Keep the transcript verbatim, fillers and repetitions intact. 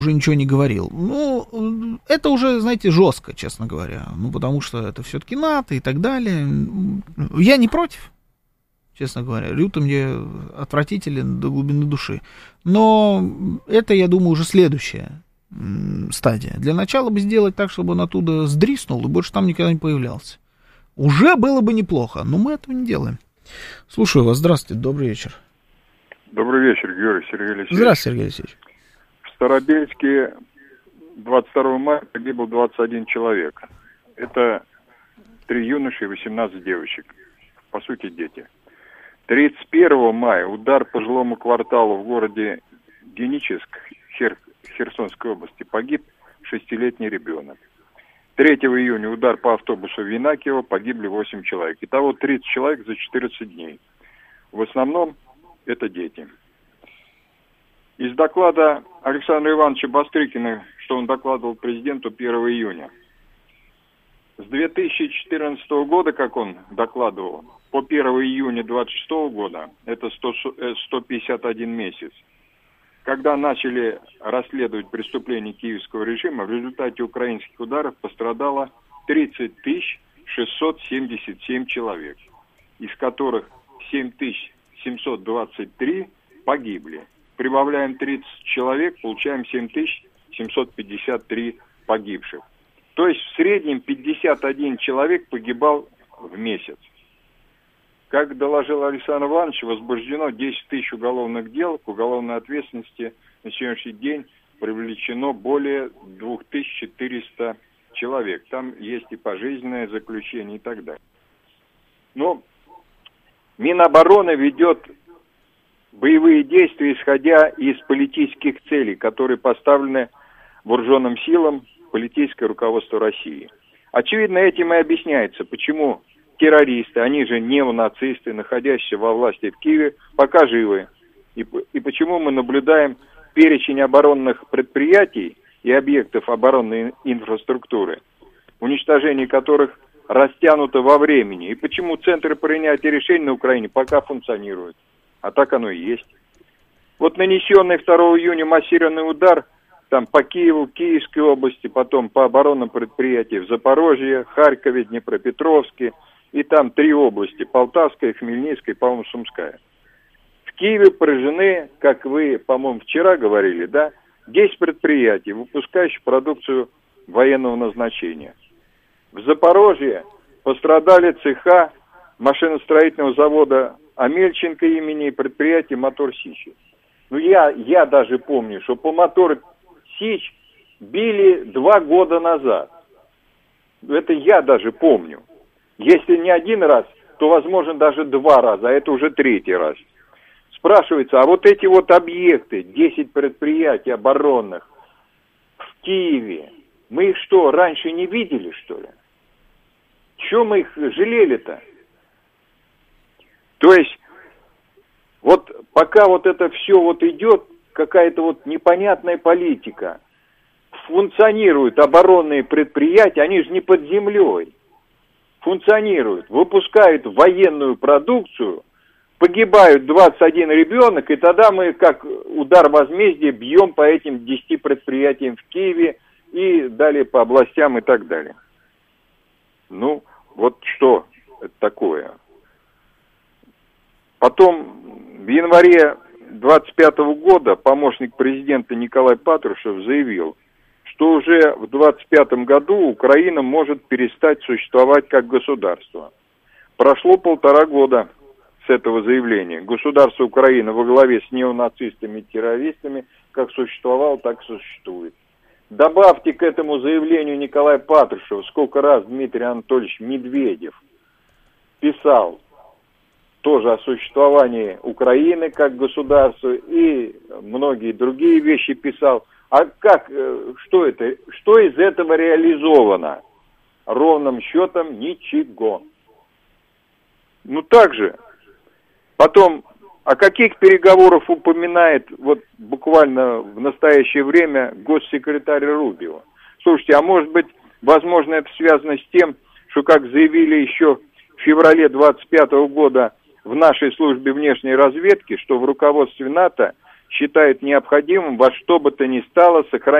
уже ничего не говорил. Ну, это уже, знаете, жестко, честно говоря. Ну, потому что это все-таки НАТО и так далее. Я не против, честно говоря. Люто мне отвратителен до глубины души. Но это, я думаю, уже следующая стадия. Для начала бы сделать так, чтобы он оттуда сдриснул и больше там никогда не появлялся. Уже было бы неплохо, но мы этого не делаем. Слушаю вас. Здравствуйте, добрый вечер. Добрый вечер, Георгий Сергей Алексеевич. Здравствуйте, Сергей Алексеевич. В Старобельске двадцать второго мая погибло двадцать один человек. Это три юноши и восемнадцать девочек. По сути, дети. тридцать первого мая удар по жилому кварталу в городе Геническ Хер... Херсонской области. Погиб шестилетний ребенок. третьего июня удар по автобусу в Янакиево. Погибли восемь человек. Итого тридцать человек за четырнадцать дней. В основном это дети. Из доклада Александра Ивановича Бастрыкина, что он докладывал президенту первого июня. С две тысячи четырнадцатого года, как он докладывал, по первого июня двадцать шестого года, это сто пятьдесят один месяц, когда начали расследовать преступления киевского режима, в результате украинских ударов пострадало тридцать тысяч шестьсот семьдесят семь человек, из которых семь тысяч семьсот двадцать три погибли. Прибавляем тридцать человек, получаем семь тысяч семьсот пятьдесят три погибших. То есть в среднем пятьдесят один человек погибал в месяц. Как доложил Александр Иванович, возбуждено десять тысяч уголовных дел, к уголовной ответственности на сегодняшний день привлечено более две тысячи четыреста человек. Там есть и пожизненное заключение и так далее. Но Минобороны ведет боевые действия, исходя из политических целей, которые поставлены вооруженным силам, политическое руководство России. Очевидно, этим и объясняется, почему террористы, они же неонацисты, находящиеся во власти в Киеве, пока живы. И, и почему мы наблюдаем перечень оборонных предприятий и объектов оборонной инфраструктуры, уничтожение которых растянуто во времени. И почему центры принятия решений на Украине пока функционируют. А так оно и есть. Вот нанесенный второго июня массированный удар там по Киеву, Киевской области, потом по оборонным предприятиям в Запорожье, Харькове, Днепропетровске, и там три области, Полтавская, Хмельницкая и, по-моему, Сумская. В Киеве поражены, как вы, по-моему, вчера говорили, да, десять предприятий, выпускающих продукцию военного назначения. В Запорожье пострадали цеха машиностроительного завода Амельченко имени и предприятия «Мотор Сич». Ну, я, я даже помню, что по «Мотор Сич» били два года назад. Это я даже помню. Если не один раз, то, возможно, даже два раза, а это уже третий раз. Спрашивается, а вот эти вот объекты, десять предприятий оборонных в Киеве, мы их что, раньше не видели, что ли? Чего мы их жалели-то? То есть, вот пока вот это все вот идет, какая-то вот непонятная политика, функционируют оборонные предприятия, они же не под землей, функционируют, выпускают военную продукцию, погибают двадцать один ребенок, и тогда мы, как удар возмездия, бьем по этим десяти предприятиям в Киеве и далее по областям и так далее. Ну, вот что это такое? Потом в январе двадцать пятого года помощник президента Николай Патрушев заявил, что уже в двадцать пятом году Украина может перестать существовать как государство. Прошло полтора года с этого заявления. Государство Украины во главе с неонацистами и террористами как существовало, так и существует. Добавьте к этому заявлению Николая Патрушева, сколько раз Дмитрий Анатольевич Медведев писал тоже о существовании Украины как государства, и многие другие вещи писал. А как, что это, что из этого реализовано? Ровным счетом ничего. Ну так же. Потом, о каких переговорах упоминает вот буквально в настоящее время госсекретарь Рубио? Слушайте, а может быть, возможно, это связано с тем, что, как заявили еще в феврале двадцать пятого года в нашей службе внешней разведки, что в руководстве НАТО считают необходимым во что бы то ни стало сохранить